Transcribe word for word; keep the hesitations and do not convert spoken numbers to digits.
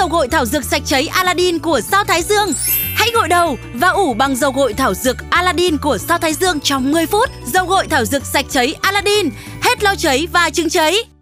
dầu gội thảo dược sạch cháy Aladdin của Sao Thái Dương. Hãy gội đầu và ủ bằng dầu gội thảo dược Aladdin của Sao Thái Dương trong mười phút. Dầu gội thảo dược sạch cháy Aladdin, hết lau cháy và trứng cháy.